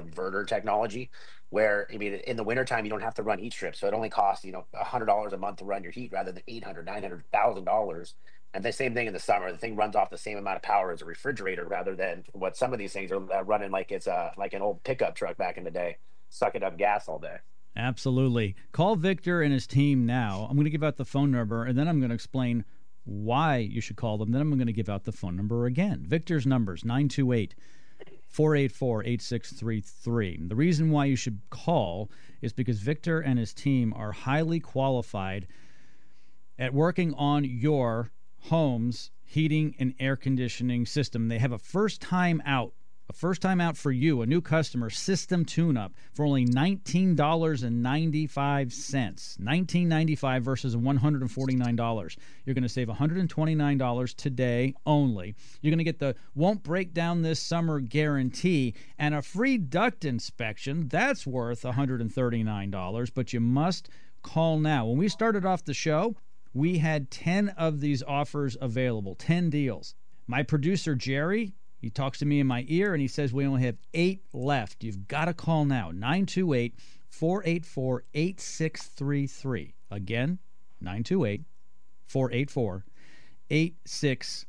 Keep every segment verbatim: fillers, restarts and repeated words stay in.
inverter technology, where I mean, in the wintertime, you don't have to run heat strips. So it only costs, you know, a hundred dollars a month to run your heat rather than eight hundred, nine hundred thousand dollars. And the same thing in the summer. The thing runs off the same amount of power as a refrigerator rather than what some of these things are uh, running like it's a like an old pickup truck back in the day, sucking up gas all day. Absolutely. Call Victor and his team now. I'm going to give out the phone number, and then I'm going to explain why you should call them. Then I'm going to give out the phone number again. Victor's number is nine two eight, four eight four, eight six three three. The reason why you should call is because Victor and his team are highly qualified at working on your home's heating and air conditioning system. They have a first time out, a first time out for you, a new customer, system tune-up for only nineteen dollars and ninety-five cents. nineteen dollars and ninety-five cents versus one hundred forty-nine dollars. You're going to save one hundred twenty-nine dollars today only. You're going to get the won't break down this summer guarantee and a free duct inspection. That's worth one hundred thirty-nine dollars, but you must call now. When we started off the show, we had ten of these offers available, ten deals. My producer, Jerry, he talks to me in my ear and he says we only have eight left. You've got to call now, nine two eight, four eight four, eight six three three. Again, nine two eight, four eight four, eight six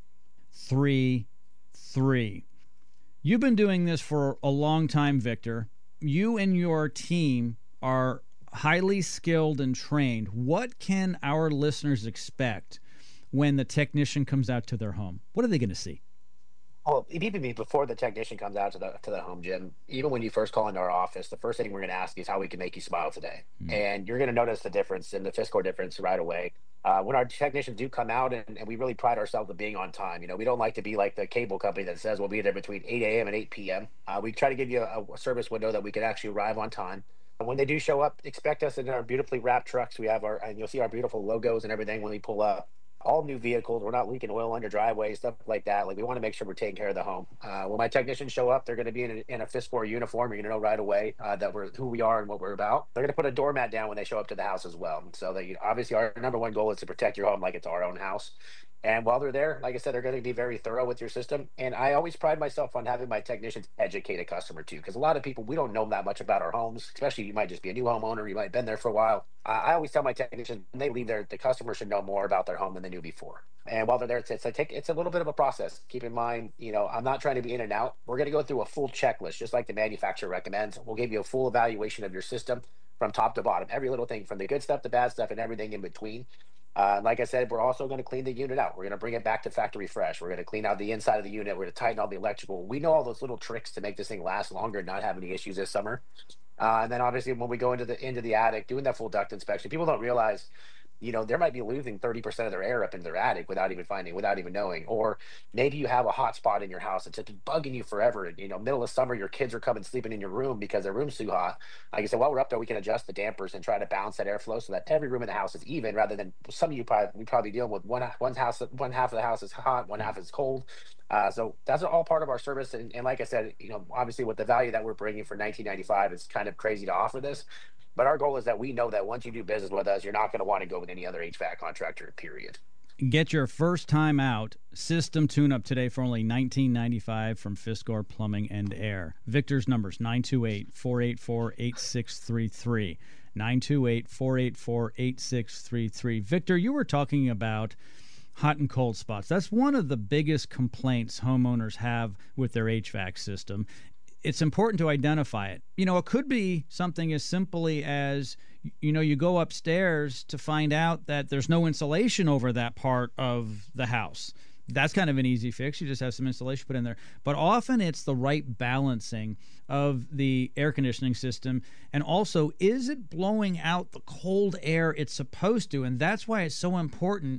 three three. You've been doing this for a long time, Victor. You and your team are highly skilled and trained. What can our listeners expect when the technician comes out to their home? What are they going to see? Well, even be- before the technician comes out to the to the home gym, even when you first call into our office, the first thing we're going to ask you is how we can make you smile today. Mm. And you're going to notice the difference in the FISCOR difference right away. Uh, when our technicians do come out, and, and we really pride ourselves on being on time. You know, we don't like to be like the cable company that says we'll be there between eight a m and eight p m. Uh, we try to give you a, a service window that we can actually arrive on time. And when they do show up, expect us in our beautifully wrapped trucks. We have our, and you'll see our beautiful logos and everything when we pull up. All new vehicles. We're not leaking oil on your driveway, stuff like that. Like, we want to make sure we're taking care of the home. Uh, when my technicians show up, they're going to be in a, in a FISCOR uniform. You're going to know right away uh, that we're who we are and what we're about. They're going to put a doormat down when they show up to the house as well. So that, you obviously, our number one goal is to protect your home like it's our own house. And while they're there, like I said, they're going to be very thorough with your system. And I always pride myself on having my technicians educate a customer too, because a lot of people, we don't know that much about our homes, especially you might just be a new homeowner, you might have been there for a while. Uh, I always tell my technicians when they leave there, the customer should know more about their home than they knew before. And while they're there, it's, it's, a take, it's a little bit of a process. Keep in mind, you know, I'm not trying to be in and out. We're going to go through a full checklist, just like the manufacturer recommends. We'll give you a full evaluation of your system from top to bottom, every little thing from the good stuff, the bad stuff, and everything in between. Uh, like I said, we're also going to clean the unit out. We're going to bring it back to factory fresh. We're going to clean out the inside of the unit. We're going to tighten all the electrical. We know all those little tricks to make this thing last longer and not have any issues this summer. Uh, and then obviously when we go into the into the attic, doing that full duct inspection, people don't realize, you know, there might be losing thirty percent of their air up into their attic without even finding, without even knowing. Or maybe you have a hot spot in your house that's just bugging you forever. And, you know, middle of summer, your kids are coming sleeping in your room because their room's too hot. Like I said, while we're up there, we can adjust the dampers and try to balance that airflow so that every room in the house is even, rather than some of you probably, we probably deal with one, one house, one half of the house is hot, one half is cold. Uh, so that's all part of our service. And, and like I said, you know, obviously with the value that we're bringing for nineteen ninety-five, it's kind of crazy to offer this. But our goal is that we know that once you do business with us, you're not going to want to go with any other H V A C contractor, period. Get your first time out system tune-up today for only nineteen ninety-five from FISCOR Plumbing and Air. Victor's numbers, nine two eight, four eight four, eight six three three. nine two eight, four eight four, eight six three three. Victor, you were talking about hot and cold spots. That's one of the biggest complaints homeowners have with their H V A C system. It's important to identify it. You know, it could be something as simply as, you know, you go upstairs to find out that there's no insulation over that part of the house. That's kind of an easy fix. You just have some insulation put in there. But often it's the right balancing of the air conditioning system. And also, is it blowing out the cold air it's supposed to? And that's why it's so important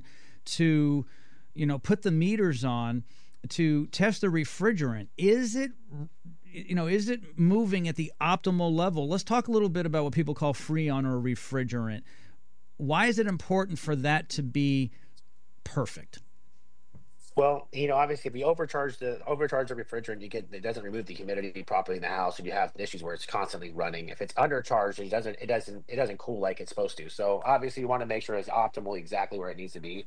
to, you know, put the meters on to test the refrigerant. Is it, you know, is it moving at the optimal level? Let's talk a little bit about what people call freon or refrigerant. Why is it important for that to be perfect? Well, you know, obviously, if you overcharge the overcharge the refrigerant, you get it doesn't remove the humidity properly in the house, and you have issues where it's constantly running. If it's undercharged, it doesn't it doesn't it doesn't cool like it's supposed to. So obviously, you want to make sure it's optimally exactly where it needs to be.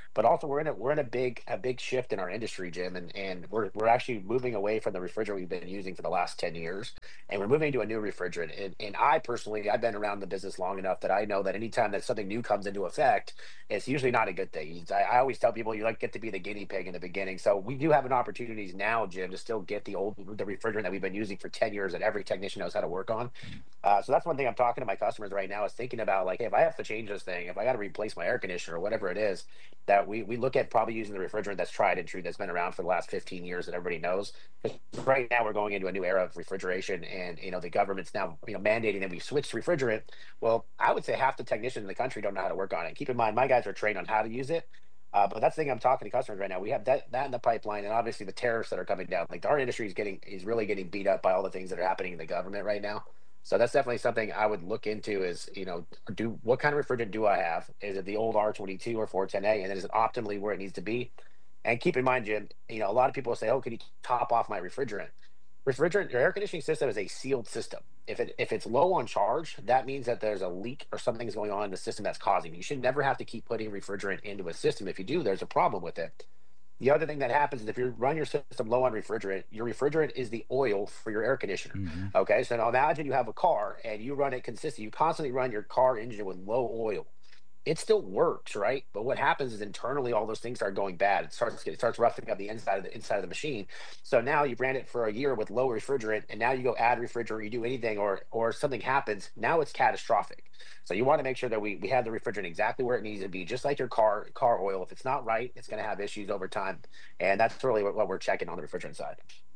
But also we're in a we're in a big a big shift in our industry, Jim, and and we're we're actually moving away from the refrigerant we've been using for the last ten years, and we're moving to a new refrigerant. And and I personally, I've been around the business long enough that I know that anytime that something new comes into effect, it's usually not a good thing. I, I always tell people you like get to be the guinea pig in the beginning. So we do have an opportunities now, Jim, to still get the old the refrigerant that we've been using for ten years that every technician knows how to work on. Uh, so that's one thing I'm talking to my customers right now is thinking about like, hey, if I have to change this thing, if I got to replace my air conditioner or whatever it is, that we we look at probably using the refrigerant that's tried and true that's been around for the last fifteen years that everybody knows. Because right now we're going into a new era of refrigeration, and you know the government's now you know mandating that we switch to refrigerant. Well, I would say half the technicians in the country don't know how to work on it. Keep in mind, my guys are trained on how to use it. Uh, but that's the thing I'm talking to customers right now. We have that that in the pipeline, and obviously the tariffs that are coming down. Like our industry is getting is really getting beat up by all the things that are happening in the government right now. So that's definitely something I would look into is, you know, do what kind of refrigerant do I have? Is it the old R twenty-two or four ten A? And then is it optimally where it needs to be? And keep in mind, Jim, you know, a lot of people say, oh, can you top off my refrigerant? Refrigerant, your air conditioning system is a sealed system. If it if it's low on charge, that means that there's a leak or something's going on in the system that's causing it. You should never have to keep putting refrigerant into a system. If you do, there's a problem with it. The other thing that happens is if you run your system low on refrigerant, your refrigerant is the oil for your air conditioner. Mm-hmm. Okay, so now imagine you have a car and you run it consistently. You constantly run your car engine with low oil. It still works, right? But what happens is internally all those things start going bad. It starts it starts roughing up the inside of the inside of the machine. So now you ran it for a year with low refrigerant, and now you go add refrigerant, you do anything, or or something happens. Now it's catastrophic. So you want to make sure that we we have the refrigerant exactly where it needs to be, just like your car car oil. If it's not right, it's going to have issues over time, and that's really what, what we're checking on the refrigerant side.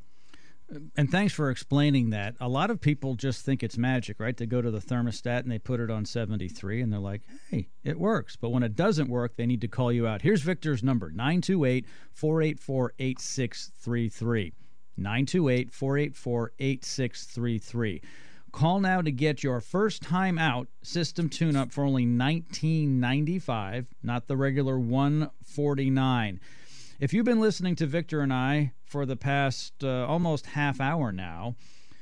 And thanks for explaining that. A lot of people just think it's magic, right? They go to the thermostat and they put it on seventy-three and they're like, hey, it works. But when it doesn't work, they need to call you out. Here's Victor's number, nine two eight, four eight four, eight six three three. nine two eight, four eight four, eight six three three. Call now to get your first time out system tune-up for only nineteen ninety-five, not the regular one forty-nine. If you've been listening to Victor and I for the past uh, almost half hour now,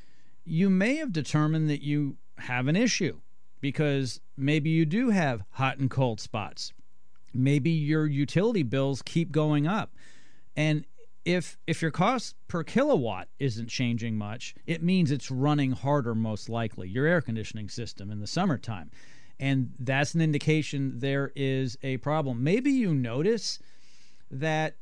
you may have determined that you have an issue because maybe you do have hot and cold spots. Maybe your utility bills keep going up. And if if your cost per kilowatt isn't changing much, it means it's running harder most likely, your air conditioning system in the summertime. And that's an indication there is a problem. Maybe you notice that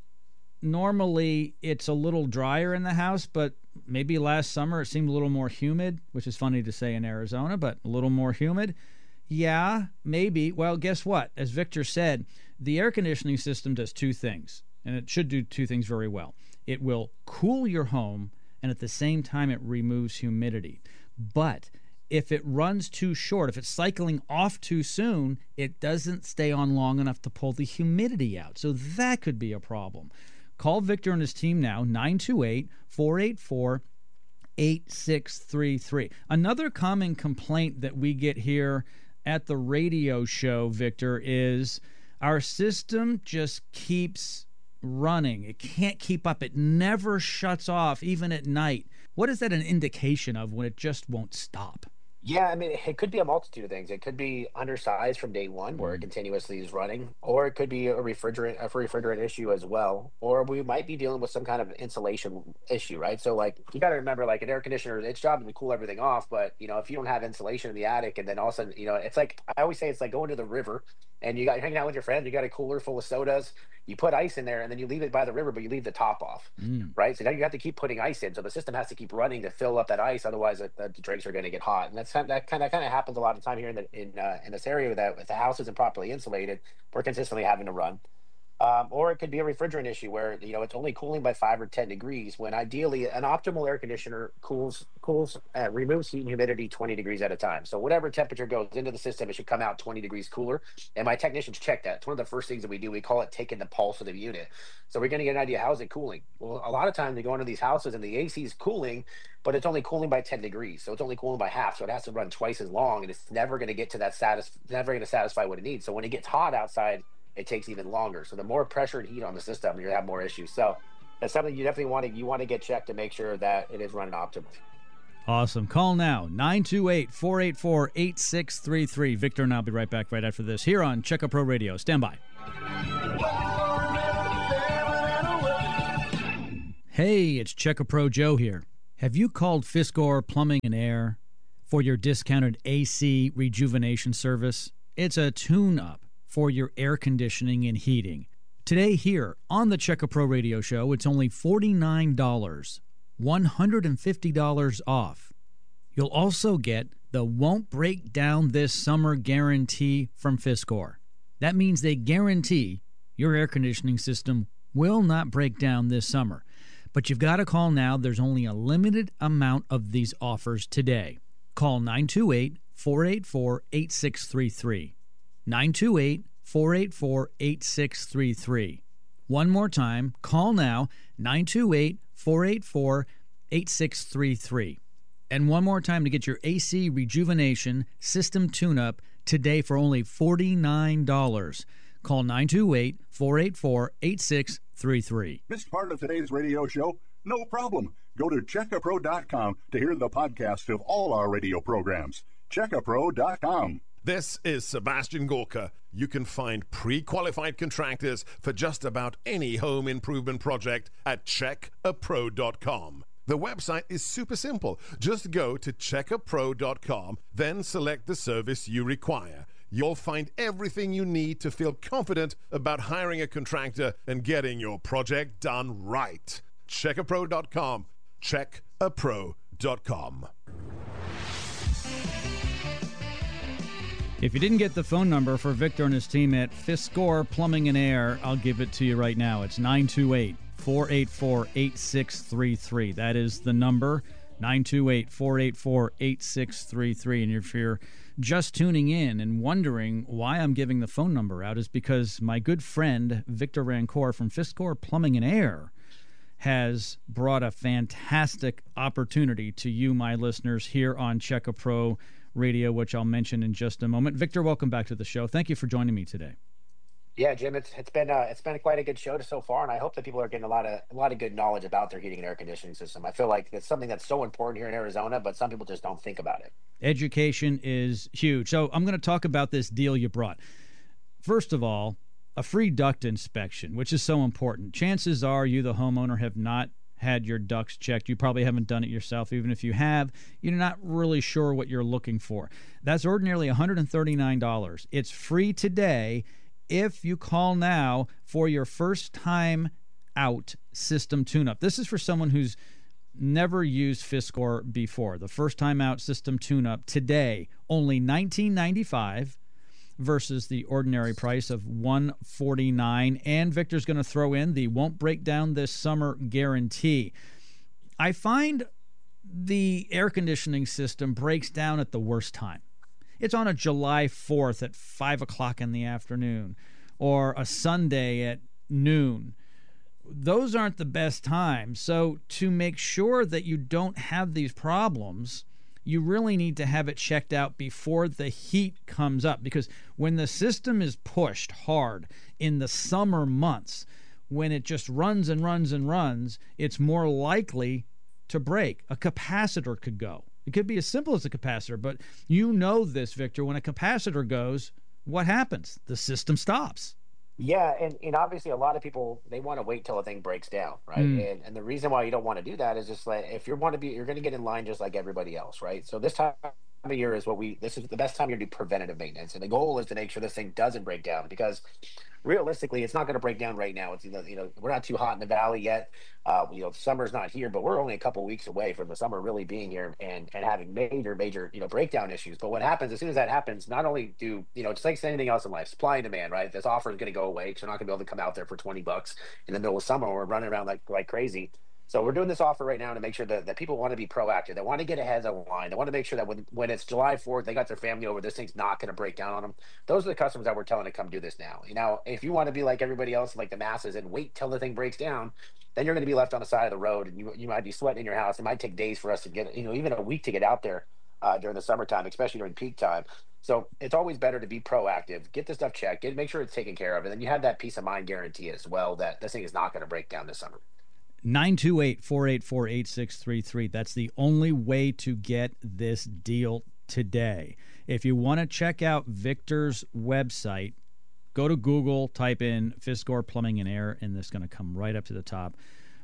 normally it's a little drier in the house, but maybe last summer it seemed a little more humid, which is funny to say in Arizona, but a little more humid. Yeah, maybe. Well, guess what? As Victor said, the air conditioning system does two things, and it should do two things very well. It will cool your home, and at the same time it removes humidity. But if it runs too short, if it's cycling off too soon, it doesn't stay on long enough to pull the humidity out. So that could be a problem. Call Victor and his team now, nine two eight, four eight four, eight six three three. Another common complaint that we get here at the radio show, Victor, is our system just keeps running. It can't keep up. It never shuts off, even at night. What is that an indication of when it just won't stop? Yeah, I mean, it could be a multitude of things. It could be undersized from day one, where it continuously is running, or it could be a refrigerant, a refrigerant issue as well, or we might be dealing with some kind of insulation issue, right? So, like, you got to remember, like, an air conditioner, its job is to cool everything off, but you know, if you don't have insulation in the attic, and then all of a sudden, you know, it's like I always say, it's like going to the river, and you got you're hanging out with your friends, you got a cooler full of sodas, you put ice in there, and then you leave it by the river, but you leave the top off, Mm. right? So now you have to keep putting ice in, so the system has to keep running to fill up that ice, otherwise the, the drinks are going to get hot, and that's that kind of kind of happens a lot of time here in the in uh, in this area that if the house isn't properly insulated, we're consistently having to run. Um, or it could be a refrigerant issue where you know it's only cooling by five or ten degrees. When ideally, an optimal air conditioner cools cools uh, removes heat and humidity twenty degrees at a time. So whatever temperature goes into the system, it should come out twenty degrees cooler. And my technicians check that. It's one of the first things that we do. We call it taking the pulse of the unit. So we're going to get an idea, how's it cooling? Well, a lot of times they go into these houses and the A C is cooling, but it's only cooling by ten degrees. So it's only cooling by half. So it has to run twice as long, and it's never going to get to that satis- never going to satisfy what it needs. So when it gets hot outside, it takes even longer. So the more pressure and heat on the system, you're gonna have more issues. So that's something you definitely want to you want to get checked to make sure that it is running optimally. Awesome. Call now, nine two eight, four eight four, eight six three three. Victor and I'll be right back right after this here on Checka Pro Radio. Stand by. Hey, it's Checker Pro Joe here. Have you called Fiskor Plumbing and Air for your discounted A C rejuvenation service? It's a tune-up for your air conditioning and heating. Today here on the Checker Pro Radio Show, it's only forty-nine dollars, one hundred fifty dollars off. You'll also get the Won't Break Down This Summer guarantee from Fiskor. That means they guarantee your air conditioning system will not break down this summer. But you've got to call now. There's only a limited amount of these offers today. Call nine two eight, four eight four, eight six three three. nine two eight, four eight four, eight six three three. One more time, call now, nine two eight, four eight four, eight six three three. And one more time to get your A C rejuvenation system tune-up today for only forty-nine dollars. Call nine two eight, four eight four, eight six three three. Missed part of today's radio show? No problem. Go to checker pro dot com to hear the podcast of all our radio programs. checker pro dot com. This is Sebastian Gorka. You can find pre-qualified contractors for just about any home improvement project at checker pro dot com. The website is super simple. Just go to checker pro dot com, then select the service you require. You'll find everything you need to feel confident about hiring a contractor and getting your project done right. checker pro dot com. checker pro dot com. If you didn't get the phone number for Victor and his team at Fiskor Plumbing and Air, I'll give it to you right now. It's nine two eight, four eight four, eight six three three. That is the number, nine two eight, four eight four, eight six three three. And if you're just tuning in and wondering why I'm giving the phone number out, is because my good friend Victor Rancour from Fiskor Plumbing and Air has brought a fantastic opportunity to you, my listeners, here on Checker Pro Radio, which I'll mention in just a moment. Victor, welcome back to the show. Thank you for joining me today. Yeah, Jim, it's it's been uh, it's been quite a good show so far, and I hope that people are getting a lot of a lot of good knowledge about their heating and air conditioning system. I feel like it's something that's so important here in Arizona, but some people just don't think about it. Education is huge. So I'm going to talk about this deal you brought. First of all, a free duct inspection, which is so important. Chances are you, the homeowner, have not had your ducts checked. You probably haven't done it yourself. Even if you have, you're not really sure what you're looking for. That's ordinarily one hundred thirty-nine dollars. It's free today if you call now for your first time out system tune-up. This is for someone who's never used Fiskor before. The first time out system tune-up today, only nineteen ninety-five versus the ordinary price of one hundred forty-nine dollars. And Victor's going to throw in the Won't Break Down This Summer guarantee. I find the air conditioning system breaks down at the worst time. It's on a July fourth at five o'clock in the afternoon or a Sunday at noon. Those aren't the best times. So to make sure that you don't have these problems, you really need to have it checked out before the heat comes up, because when the system is pushed hard in the summer months, when it just runs and runs and runs, it's more likely to break. A capacitor could go. It could be as simple as a capacitor, but you know this, Victor. When a capacitor goes, what happens? The system stops. Yeah, and, and obviously a lot of people, they want to wait till a thing breaks down, right? Mm. And and the reason why you don't want to do that is just like, if you want to be, you're going to get in line just like everybody else, right? So this time of year is what we, this is the best time to do preventative maintenance. And the goal is to make sure this thing doesn't break down, because realistically, it's not going to break down right now. It's, you know, you know, we're not too hot in the valley yet. Uh, you know, summer's not here, but we're only a couple weeks away from the summer really being here and, and having major, major, you know, breakdown issues. But what happens as soon as that happens, not only do, you know, it's like anything else in life, supply and demand, right? This offer is going to go away because we're not going to be able to come out there for twenty bucks in the middle of summer. We're running around like, like crazy. So we're doing this offer right now to make sure that, that people want to be proactive. They want to get ahead of the line. They want to make sure that when, when it's July fourth, they got their family over, this thing's not going to break down on them. Those are the customers that we're telling to come do this now. You know, if you want to be like everybody else, like the masses, and wait till the thing breaks down, then you're going to be left on the side of the road, and you you might be sweating in your house. It might take days for us to get, you know, even a week to get out there uh, during the summertime, especially during peak time. So it's always better to be proactive, get the stuff checked, get, make sure it's taken care of, and then you have that peace of mind guarantee as well that this thing is not going to break down this summer. nine two eight, four eight four, eight six three three. That's the only way to get this deal today. If you want to check out Victor's website, go to Google, type in Fiskor Plumbing and Air, and this is going to come right up to the top.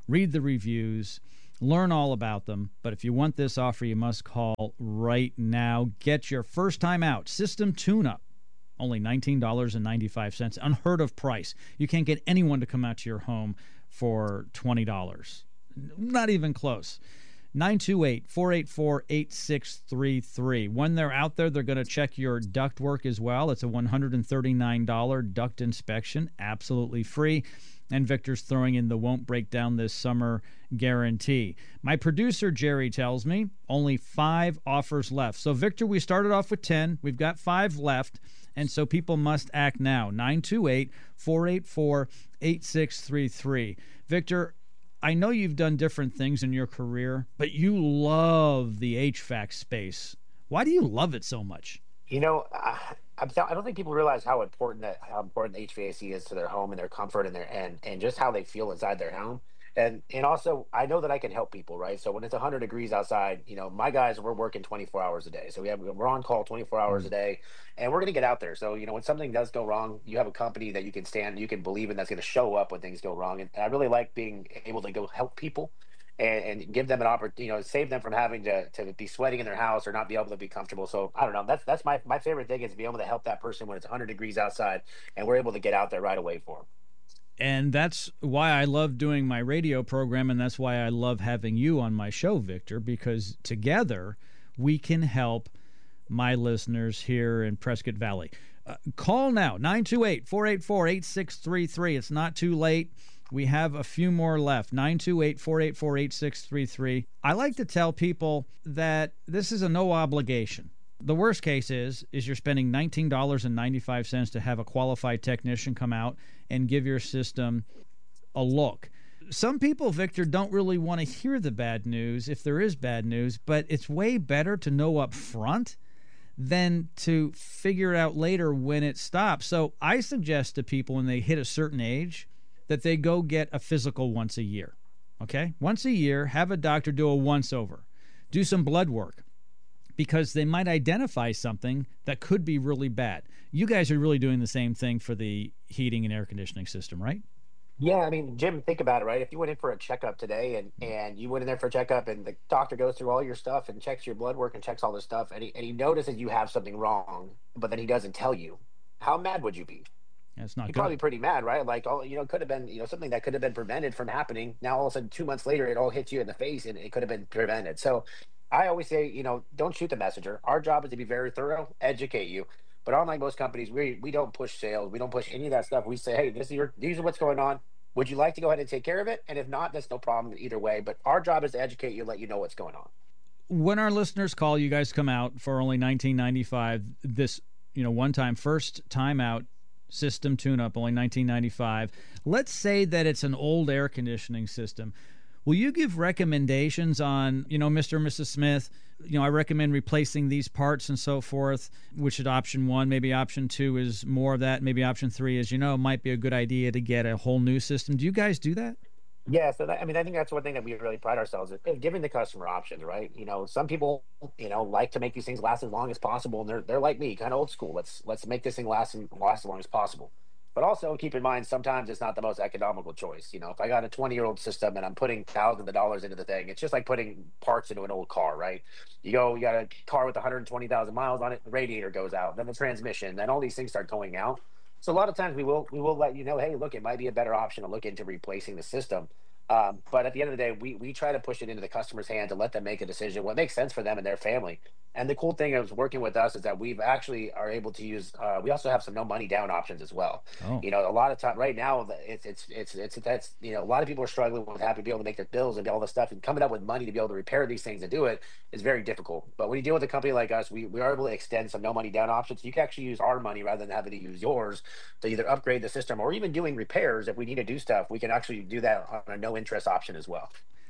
read the reviews, learn all about them. But if you want this offer, you must call right now. Get your first time out system tune-up. Only nineteen dollars and ninety-five cents. Unheard of price. You can't get anyone to come out to your home for twenty dollars. Not even close. nine two eight, four eight four, eight six three three. When they're out there, they're going to check your duct work as well. It's a one hundred thirty-nine dollars duct inspection, absolutely free. And Victor's throwing in the won't break down this summer guarantee. My producer, Jerry, tells me only five offers left. So, Victor, we started off with ten. We've got five left. And so people must act now. nine two eight, four eight four, eight six three three. Victor, I know you've done different things in your career, but you love the H V A C space. Why do you love it so much? You know, I, I'm tell- I don't think people realize how important that how important H V A C is to their home and their comfort and their and and just how they feel inside their home. And and also, I know that I can help people, right? So when it's one hundred degrees outside, you know, my guys, we're working twenty-four hours a day. So we have we're on call twenty-four hours a day, and we're going to get out there. So you know, when something does go wrong, you have a company that you can stand, you can believe in, that's going to show up when things go wrong. And, and I really like being able to go help people. And, and give them an opportunity, you know, save them from having to, to be sweating in their house or not be able to be comfortable. So I don't know. That's that's my, my favorite thing is to be able to help that person when it's one hundred degrees outside and we're able to get out there right away for them. And that's why I love doing my radio program, and that's why I love having you on my show, Victor, because together we can help my listeners here in Prescott Valley. Uh, call now, nine two eight, four eight four, eight six three three. It's not too late. We have a few more left. nine two eight, four eight four, eight six three three. I like to tell people that this is a no obligation. The worst case is is you're spending nineteen dollars and ninety-five cents to have a qualified technician come out and give your system a look. Some people, Victor, don't really want to hear the bad news if there is bad news, but it's way better to know up front than to figure it out later when it stops. So I suggest to people when they hit a certain age that they go get a physical once a year. Okay? Once a year, have a doctor do a once-over. Do some blood work, because they might identify something that could be really bad. You guys are really doing the same thing for the heating and air conditioning system, right? Yeah, I mean, Jim, think about it, right? If you went in for a checkup today and, and you went in there for a checkup and the doctor goes through all your stuff and checks your blood work and checks all this stuff and he, and he notices you have something wrong, but then he doesn't tell you, how mad would you be? That's not You'd good. probably be pretty mad, right? Like, oh, you know, it could have been, you know, something that could have been prevented from happening. Now, all of a sudden, two months later, it all hits you in the face and it could have been prevented. So I always say, you know, don't shoot the messenger. Our job is to be very thorough, educate you. But unlike most companies, we we don't push sales. We don't push any of that stuff. We say, hey, this is your, these are what's going on. Would you like to go ahead and take care of it? And if not, that's no problem either way. But our job is to educate you, let you know what's going on. When our listeners call, you guys come out for only nineteen ninety-five. This, you know, one time, first time out system tune-up, only nineteen ninety-five. Let's say that it's an old air conditioning system. Will you give recommendations on, you know, Mister and Missus Smith, you know, I recommend replacing these parts and so forth, which is option one. Maybe option two is more of that. Maybe option three is, you know, it might be a good idea to get a whole new system. Do you guys do that? Yeah, so that, I mean, I think that's one thing that we really pride ourselves in, giving the customer options, right? You know, some people, you know, like to make these things last as long as possible, and they're they're like me, kind of old school. Let's let's make this thing last and last as long as possible. But also keep in mind, sometimes it's not the most economical choice. You know, if I got a twenty-year-old system and I'm putting thousands of dollars into the thing, it's just like putting parts into an old car, right? You go, you got a car with one hundred twenty thousand miles on it, the radiator goes out, then the transmission, then all these things start going out. So a lot of times we will we will let you know, hey, look, it might be a better option to look into replacing the system. Um, but at the end of the day, we we try to push it into the customer's hands and let them make a decision what makes sense for them and their family. And the cool thing is working with us is that we've actually are able to use. Uh, we also have some no money down options as well. Oh. You know, a lot of time right now, it's it's it's it's that's you know a lot of people are struggling with having to be able to make their bills and all this stuff, and coming up with money to be able to repair these things and do it is very difficult. But when you deal with a company like us, we we are able to extend some no money down options. You can actually use our money rather than having to use yours to either upgrade the system or even doing repairs. If we need to do stuff, we can actually do that on a no interest option as well.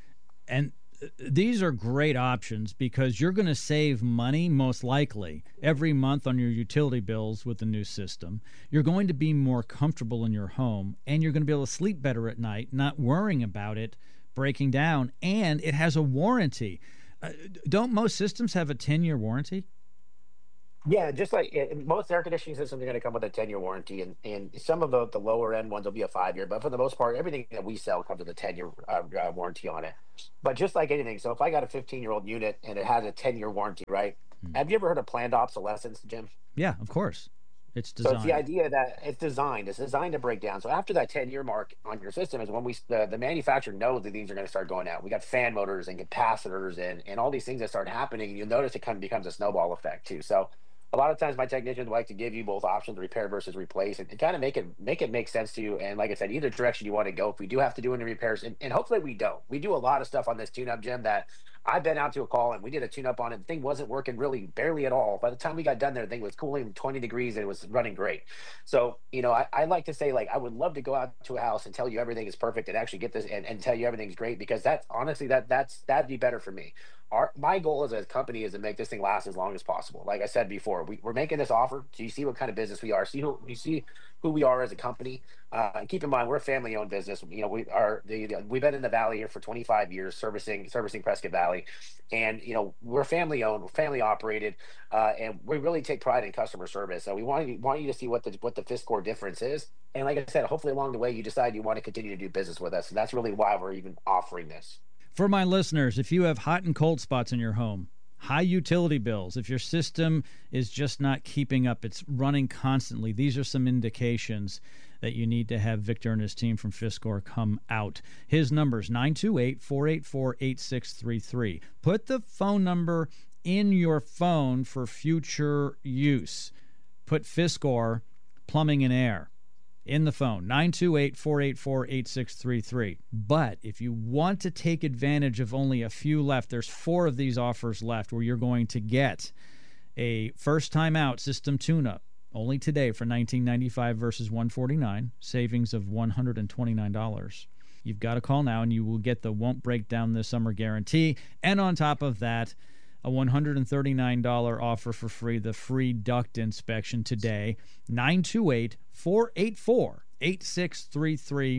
And these are great options because you're going to save money most likely every month on your utility bills with the new system. You're going to be more comfortable in your home, and you're going to be able to sleep better at night, not worrying about it breaking down. And it has a warranty. Uh, don't most systems have a ten-year warranty? Yeah, just like it, most air conditioning systems are going to come with a ten year warranty, and, and some of the, the lower end ones will be a five year. But for the most part, everything that we sell comes with a ten year uh, uh, warranty on it. But just like anything, so if I got a fifteen year old unit and it has a ten year warranty, right? Hmm. Have you ever heard of planned obsolescence, Jim? Yeah, of course. It's So it's the designed. idea that it's designed. It's designed to break down. So after that ten year mark on your system is when we the, the manufacturer knows that these are going to start going out. We got fan motors and capacitors and and all these things that start happening. And you'll notice it kind of becomes a snowball effect too. So a lot of times my technicians like to give you both options, repair versus replace, and, and kind of make it make it make sense to you. And like I said, either direction you want to go. If we do have to do any repairs, and, and hopefully we don't. We do a lot of stuff on this tune up, Jim, that I've been out to a call and we did a tune up on it. The thing wasn't working really barely at all. By the time we got done there, the thing was cooling twenty degrees and it was running great. So, you know, I, I like to say, like, I would love to go out to a house and tell you everything is perfect and actually get this and, and tell you everything's great, because that's honestly that that's that'd be better for me. Our my goal as a company is to make this thing last as long as possible. Like I said before, we, we're making this offer. So you see what kind of business we are. See who you see who we are as a company. Uh, and keep in mind, we're a family-owned business. You know, we are the, the- we've been in the valley here for twenty-five years, servicing servicing Prescott Valley, and you know we're family-owned, we're family-operated, uh, and we really take pride in customer service. So we want you want you to see what the what the Fiskor difference is. And like I said, hopefully along the way you decide you want to continue to do business with us, and that's really why we're even offering this. For my listeners, if you have hot and cold spots in your home, high utility bills, if your system is just not keeping up, it's running constantly, these are some indications that you need to have Victor and his team from Fiskor come out. His number is nine two eight, four eight four, eight six three three. Put the phone number in your phone for future use. Put Fiskor Plumbing and Air in the phone, nine two eight, four eight four, eight six three three. But if you want to take advantage of only a few left, there's four of these offers left where you're going to get a first-time out system tune-up only today for nineteen ninety-five dollars versus one hundred forty-nine dollars, savings of one hundred twenty-nine dollars. You've got to call now, and you will get the won't break down this summer guarantee. And on top of that, a one hundred thirty-nine dollars offer for free, the free duct inspection today. nine two eight, four eight four, eight six three three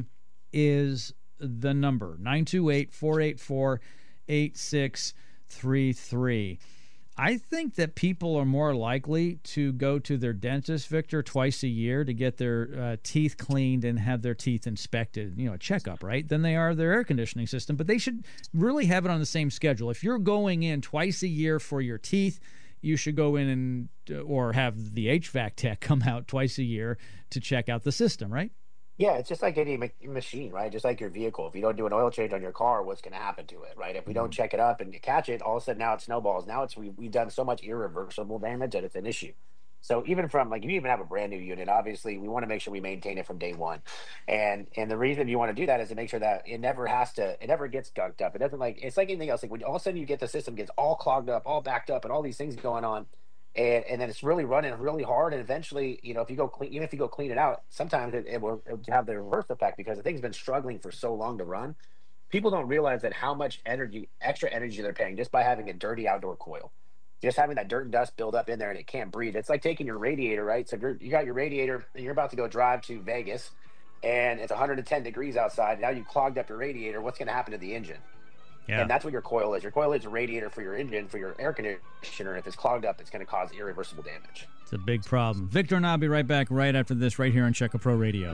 is the number. nine two eight, four eight four, eight six three three. I think that people are more likely to go to their dentist, Victor, twice a year to get their uh, teeth cleaned and have their teeth inspected, you know, a checkup, right, than they are their air conditioning system. But they should really have it on the same schedule. If you're going in twice a year for your teeth, you should go in and uh, or have the H V A C tech come out twice a year to check out the system, right? Yeah, it's just like any ma- machine, right? Just like your vehicle. If you don't do an oil change on your car, what's going to happen to it, right? If we don't check it up and catch it, all of a sudden now it snowballs. Now it's we, we've done so much irreversible damage that it's an issue. So even from like if you even have a brand new unit, obviously we want to make sure we maintain it from day one. And and the reason you want to do that is to make sure that it never has to, it never gets gunked up. It doesn't like it's like anything else. Like when all of a sudden you get the system gets all clogged up, all backed up, and all these things going on and and then it's really running really hard, and eventually, you know, if you go clean, even if you go clean it out, sometimes it, it will it will have the reverse effect because the thing's been struggling for so long to run. People don't realize that how much energy, extra energy they're paying just by having a dirty outdoor coil, just having that dirt and dust build up in there and it can't breathe. It's like taking your radiator, right? So if you're, you got your radiator and you're about to go drive to Vegas and it's one hundred ten degrees outside. Now you've clogged up your radiator. What's going to happen to the engine? Yeah. And that's what your coil is. Your coil is a radiator for your engine, for your air conditioner. If it's clogged up, it's going to cause irreversible damage. It's a big problem. Victor and I'll be right back right after this right here on Check A Pro Radio.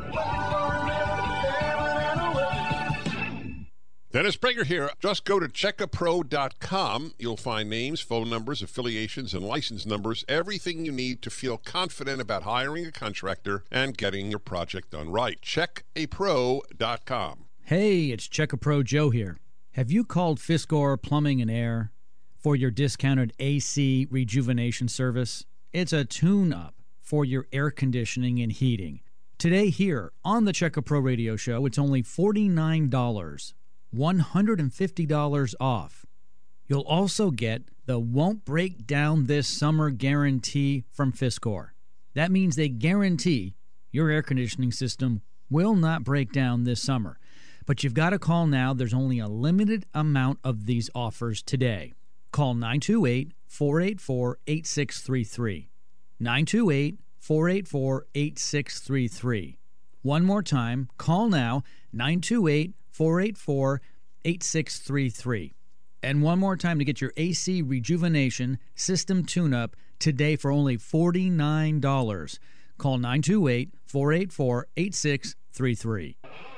Dennis Prager here. Just go to check a pro dot com. You'll find names, phone numbers, affiliations, and license numbers, everything you need to feel confident about hiring a contractor and getting your project done right. check a pro dot com. Hey, it's Check A Pro Joe here. Have you called Fiskor Plumbing and Air for your discounted A C rejuvenation service? It's a tune-up for your air conditioning and heating. Today here on the Check A Pro Radio Show, it's only forty-nine dollars, one hundred fifty dollars off. You'll also get the Won't Break Down This Summer guarantee from Fiskor. That means they guarantee your air conditioning system will not break down this summer. But you've got to call now. There's only a limited amount of these offers today. Call nine two eight, four eight four, eight six three three. nine two eight, four eight four, eight six three three. One more time, call now, nine two eight, four eight four, eight six three three. And one more time to get your A C rejuvenation system tune-up today for only forty-nine dollars. Call nine two eight, four eight four, eight six three three.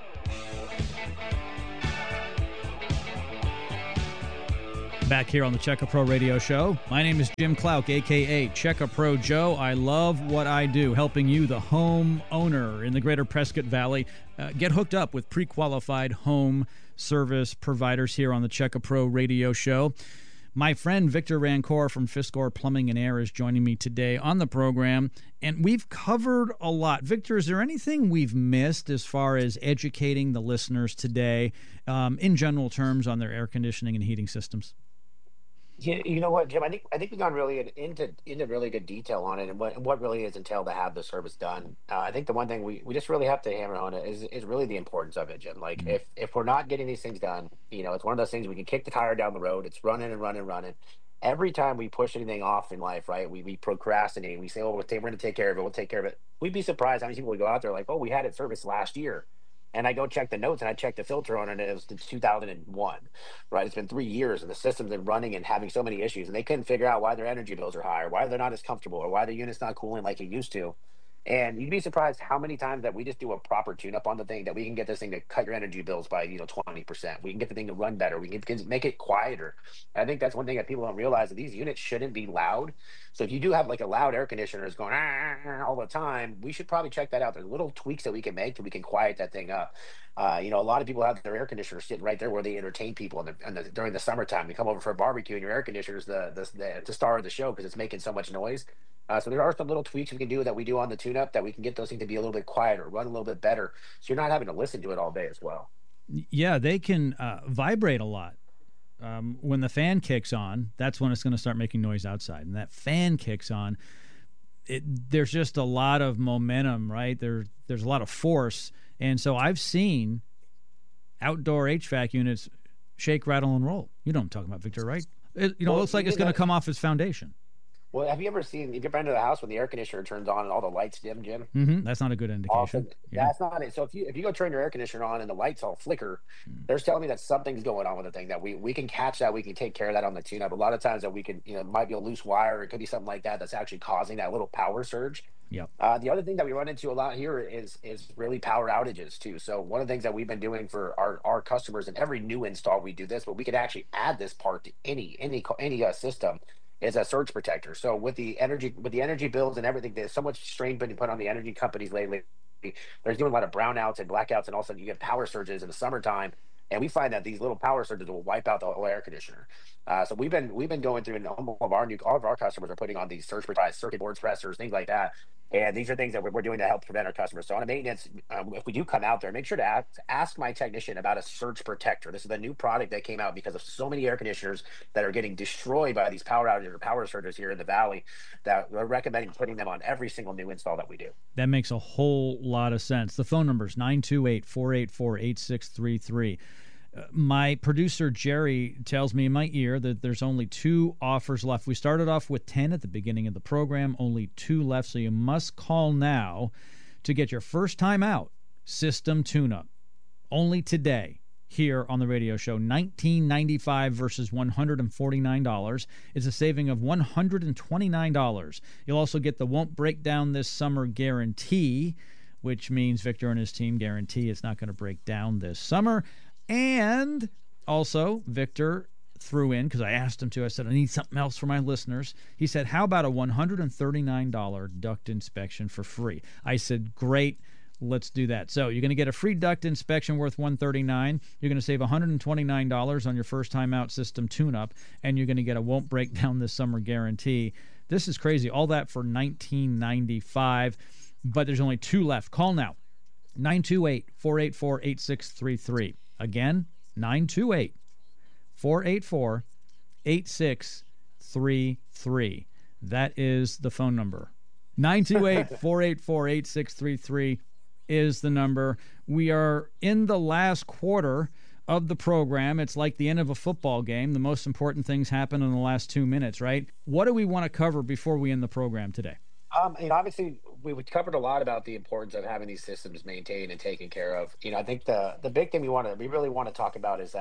Back here on the Checka Pro Radio Show. My name is Jim Clouk, a k a. Checka Pro Joe. I love what I do, helping you, the home owner in the greater Prescott Valley, uh, get hooked up with pre-qualified home service providers here on the Checka Pro Radio Show. My friend Victor Rancor from Fiskor Plumbing and Air is joining me today on the program, and we've covered a lot. Victor, is there anything we've missed as far as educating the listeners today, um, in general terms, on their air conditioning and heating systems? Yeah, you know what, Jim? I think I think we've gone really in- into into really good detail on it, and what and what really is entailed to have the service done. Uh, I think the one thing we, we just really have to hammer on it is is really the importance of it, Jim. Like Mhm. if if we're not getting these things done, you know, it's one of those things we can kick the tire down the road. It's running and running and running. Every time we push anything off in life, right? We we procrastinate. We say, "Oh, we're, ta- we're going to take care of it. We'll take care of it." We'd be surprised how many people would go out there like, "Oh, we had it serviced last year." And I go check the notes and I check the filter on it, and it was two thousand one, right? It's been three years and the system's been running and having so many issues, and they couldn't figure out why their energy bills are high, or why they're not as comfortable, or why the unit's not cooling like it used to. And you'd be surprised how many times that we just do a proper tune-up on the thing that we can get this thing to cut your energy bills by, you know, twenty percent. We can get the thing to run better. We can get, make it quieter. And I think that's one thing that people don't realize, that these units shouldn't be loud. So if you do have like a loud air conditioner that's going "Ah," all the time, we should probably check that out. There's little tweaks that we can make that we can quiet that thing up. Uh, you know, a lot of people have their air conditioners sitting right there where they entertain people in the, in the, during the summertime. They come over for a barbecue, and your air conditioner is the, the, the, the star of the show because it's making so much noise. Uh, so there are some little tweaks we can do that we do on the tune-up that we can get those things to be a little bit quieter, run a little bit better, so you're not having to listen to it all day as well. Yeah, they can uh, vibrate a lot. Um, when the fan kicks on, that's when it's going to start making noise outside. And that fan kicks on, it, there's just a lot of momentum, right? There, there's a lot of force. And so I've seen outdoor H V A C units shake, rattle, and roll. You know what I'm talking about, Victor, right? It, you know, Well, it looks like you it's did going to that- come off its foundation. Well, have you ever seen, if you've been to the house when the air conditioner turns on and all the lights dim, Jim? Mm-hmm. That's not a good indication. Often, Yeah. that's not it. So if you if you go turn your air conditioner on and the lights all flicker, there's telling me that something's going on with the thing, that we we can catch that. We can take care of that on the tune-up. A lot of times that we can, you know, it might be a loose wire. It could be something like that that's actually causing that little power surge. Yep. Uh, the other thing that we run into a lot here is is really power outages too. So one of the things that we've been doing for our, our customers, and every new install we do this, but we could actually add this part to any any co- any uh, system, is a surge protector. So with the energy with the energy bills and everything, there's so much strain being put on the energy companies lately. There's doing a lot of brownouts and blackouts, and all of a sudden you get power surges in the summertime. And we find that these little power surges will wipe out the whole air conditioner. Uh, so we've been we've been going through, and all of our new all of our customers are putting on these surge protectors, circuit boards, pressers, things like that. And these are things that we're, we're doing to help prevent our customers. So on a maintenance, um, if we do come out there, make sure to ask, ask my technician about a surge protector. This is a new product that came out because of so many air conditioners that are getting destroyed by these power outages or power surges here in the valley, that we're recommending putting them on every single new install that we do. That makes a whole lot of sense. The phone number is nine two eight, four eight four, eight six three three. Uh, my producer, Jerry, tells me in my ear that there's only two offers left. We started off with ten at the beginning of the program, only two left, so you must call now to get your first time out system tune-up. Only today here on the radio show. nineteen ninety-five dollars versus one hundred forty-nine dollars. It's a saving of one hundred twenty-nine dollars. You'll also get the won't break down this summer guarantee, which means Victor and his team guarantee it's not going to break down this summer. And also, Victor threw in, because I asked him to, I said, I need something else for my listeners. He said, how about a one hundred thirty-nine dollars duct inspection for free? I said, great, let's do that. So you're going to get a free duct inspection worth one hundred thirty-nine dollars. You're going to save one hundred twenty-nine dollars on your first time out system tune-up, and you're going to get a won't break down this summer guarantee. This is crazy. All that for nineteen ninety-five dollars, but there's only two left. Call now, nine two eight, four eight four, eight six three three. Again, nine two eight, four eight four, eight six three three. That is the phone number. nine two eight, four eight four, eight six three three is the number. We are in the last quarter of the program. It's like the end of a football game. The most important things happen in the last two minutes, right? What do we want to cover before we end the program today? Um, and obviously, we we covered a lot about the importance of having these systems maintained and taken care of. You know, I think the the big thing we want to we really want to talk about is that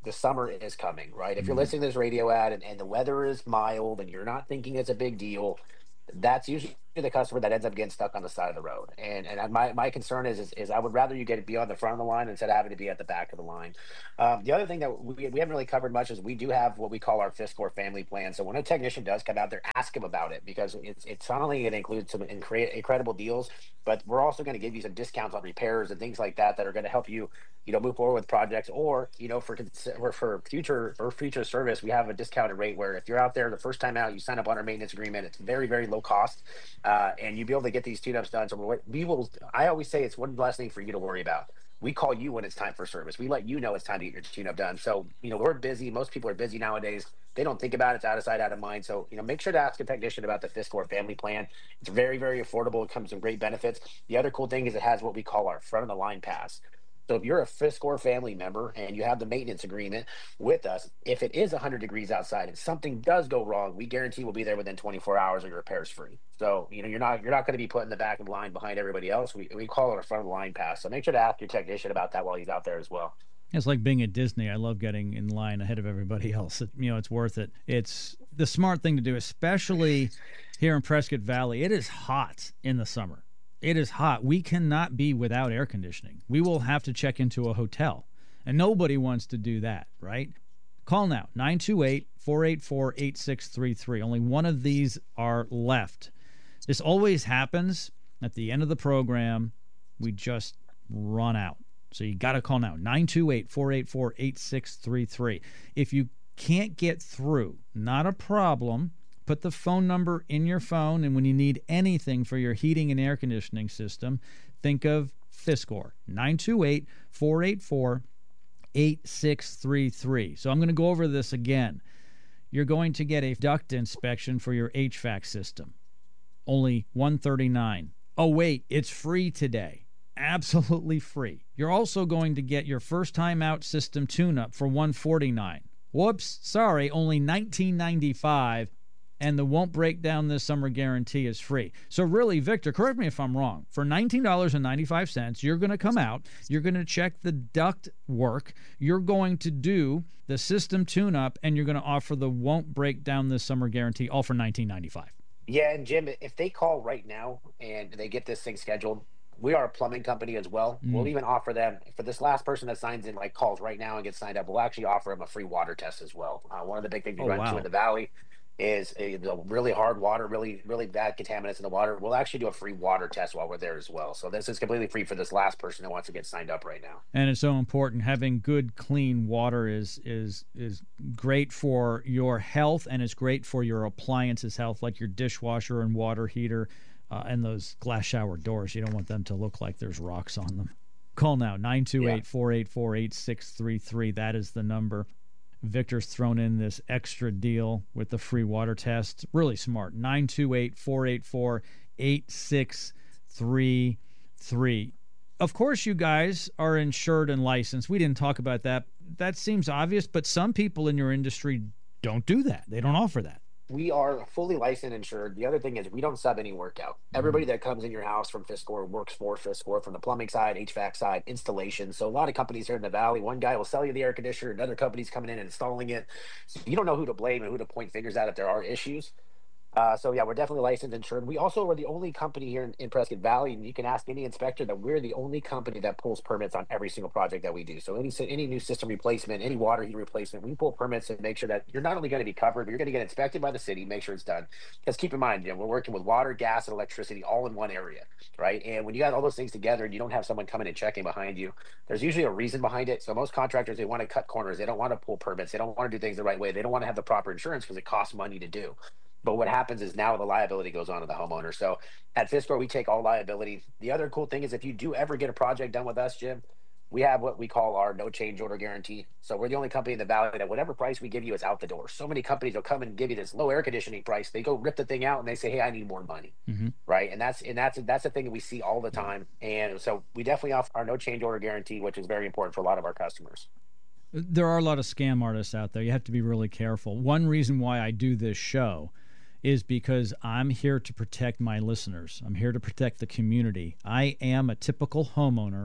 the summer is coming, right? If you're listening to this radio ad and, and the weather is mild and you're not thinking it's a big deal, that's usually the customer that ends up getting stuck on the side of the road. And and my, my concern is, is is I would rather you get be on the front of the line instead of having to be at the back of the line. Um, the other thing that we, we haven't really covered much is we do have what we call our FISCOR family plan. So when a technician does come out there, ask him about it, because it's it's not only going to include some incre- incredible deals, but we're also going to give you some discounts on repairs and things like that that are going to help you, you know, move forward with projects. Or, you know, for or for future or future service, we have a discounted rate where if you're out there the first time out, you sign up on our maintenance agreement. It's very, very low cost, uh, and you'll be able to get these tune-ups done. So we will. I always say it's one less thing for you to worry about. We call you when it's time for service. We let you know it's time to get your tune-up done. So, you know, we're busy. Most people are busy nowadays. They don't think about it. It's out of sight, out of mind. So, you know, make sure to ask a technician about the FISCOR family plan. It's very, very affordable. It comes with great benefits. The other cool thing is it has what we call our front of the line pass. So if you're a FISCOR family member and you have the maintenance agreement with us, if it is one hundred degrees outside and something does go wrong, we guarantee we'll be there within twenty-four hours or your repair's free. So, you know, you're not you're not going to be put in the back of the line behind everybody else. We we call it a front of the line pass. So make sure to ask your technician about that while he's out there as well. It's like being at Disney. I love getting in line ahead of everybody else. It, you know, it's worth it. It's the smart thing to do, especially here in Prescott Valley. It is hot in the summer. It is hot. We cannot be without air conditioning. We will have to check into a hotel, and nobody wants to do that, right? Call now, nine two eight, four eight four, eight six three three. Only one of these are left. This always happens at the end of the program. We just run out. So you got to call now, nine two eight, four eight four, eight six three three. If you can't get through, not a problem. Put the phone number in your phone, and when you need anything for your heating and air conditioning system, think of FISCOR, nine two eight, four eight four, eight six three three. So I'm going to go over this again. You're going to get a duct inspection for your H V A C system, only one hundred thirty-nine dollars. Oh, wait, it's free today. Absolutely free. You're also going to get your first time out system tune-up for one hundred forty-nine dollars. Whoops, sorry, only nineteen ninety-five dollars. And the won't break down this summer guarantee is free. So really, Victor, correct me if I'm wrong, for nineteen ninety-five, you're going to come out, you're going to check the duct work, you're going to do the system tune-up, and you're going to offer the won't break down this summer guarantee, all for nineteen ninety-five. Yeah, and Jim, if they call right now and they get this thing scheduled, we are a plumbing company as well. Mm. We'll even offer them, for this last person that signs in, like calls right now and gets signed up, we'll actually offer them a free water test as well. Uh, one of the big things we oh, run wow. into in the Valley is a, a really hard water, really, really bad contaminants in the water. We'll actually do a free water test while we're there as well. So this is completely free for this last person that wants to get signed up right now. And it's so important. Having good, clean water is is is great for your health, and it's great for your appliances health, like your dishwasher and water heater uh, and those glass shower doors. You don't want them to look like there's rocks on them. Call now, nine two eight, four eight four, eight six three three. That is the number. Victor's thrown in this extra deal with the free water test. Really smart. nine two eight, four eight four, eight six three three. Of course, you guys are insured and licensed. We didn't talk about that. That seems obvious, but some people in your industry don't do that. They don't offer that. We are fully licensed and insured. The other thing is we don't sub any work out. Mm-hmm. Everybody that comes in your house from FISCOR works for FISCOR, from the plumbing side, H V A C side, installation. So a lot of companies here in the Valley, one guy will sell you the air conditioner, another company's coming in and installing it. So you don't know who to blame and who to point fingers at if there are issues. Uh, so, yeah, we're definitely licensed and insured. We also are the only company here in, in Prescott Valley, and you can ask any inspector that we're the only company that pulls permits on every single project that we do. So any any new system replacement, any water heater replacement, we pull permits and make sure that you're not only going to be covered, but you're going to get inspected by the city, make sure it's done. Because keep in mind, you know, we're working with water, gas, and electricity all in one area, right? And when you got all those things together and you don't have someone coming and checking behind you, there's usually a reason behind it. So most contractors, they want to cut corners. They don't want to pull permits. They don't want to do things the right way. They don't want to have the proper insurance because it costs money to do. But what happens is now the liability goes on to the homeowner. So at FISCOR, we take all liability. The other cool thing is if you do ever get a project done with us, Jim, we have what we call our no change order guarantee. So we're the only company in the Valley that whatever price we give you is out the door. So many companies will come and give you this low air conditioning price. They go rip the thing out and they say, hey, I need more money. Mm-hmm. Right. And that's and that's that's the thing that we see all the time. And so we definitely offer our no change order guarantee, which is very important for a lot of our customers. There are a lot of scam artists out there. You have to be really careful. One reason why I do this show is because I'm here to protect my listeners. I'm here to protect the community. I am a typical homeowner,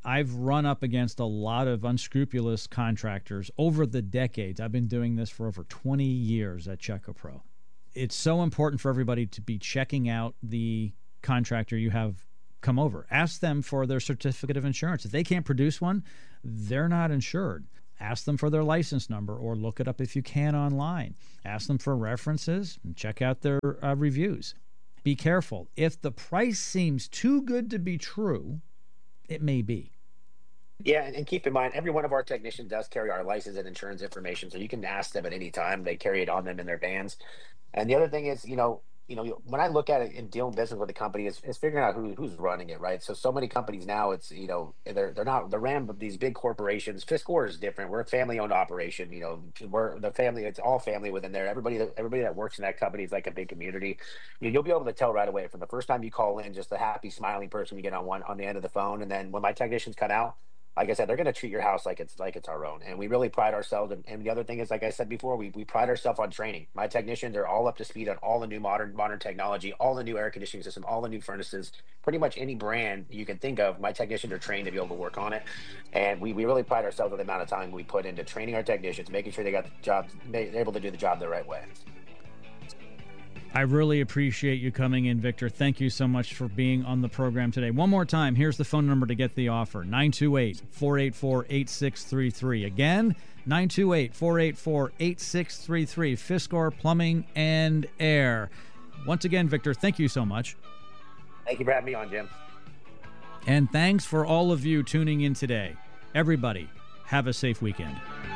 I've run up against a lot of unscrupulous contractors over the decades. I've been doing this for over twenty years at CheckAPro. It's so important for everybody to be checking out the contractor you have come over. Ask them for their certificate of insurance. If they can't produce one, they're not insured. Ask them for their license number, or look it up if you can online. Ask them for references and check out their uh, reviews. Be careful. If the price seems too good to be true, it may be. Yeah, and, and keep in mind, every one of our technicians does carry our license and insurance information, so you can ask them at any time. They carry it on them in their vans. And the other thing is, you know, you know, when I look at it in doing business with a company, is is figuring out who who's running it, right? So so many companies now, it's, you know, they're they're not they're ran by these big corporations. Fiscor is different. We're a family owned operation. You know, we're the family. It's all family within there. Everybody that everybody that works in that company is like a big community. You, you'll be able to tell right away from the first time you call in, just the happy, smiling person you get on one on the end of the phone, and then when my technicians come out, like I said, they're going to treat your house like it's like it's our own. And we really pride ourselves. And, and the other thing is, like I said before, we, we pride ourselves on training. My technicians are all up to speed on all the new modern modern technology, all the new air conditioning system, all the new furnaces, pretty much any brand you can think of. My technicians are trained to be able to work on it. And we, we really pride ourselves on the amount of time we put into training our technicians, making sure they got the job, they're able to do the job the right way. I really appreciate you coming in, Victor. Thank you so much for being on the program today. One more time, here's the phone number to get the offer, nine two eight, four eight four, eight six three three. Again, nine two eight, four eight four, eight six three three, Fiskor Plumbing and Air. Once again, Victor, thank you so much. Thank you for having me on, Jim. And thanks for all of you tuning in today. Everybody, have a safe weekend.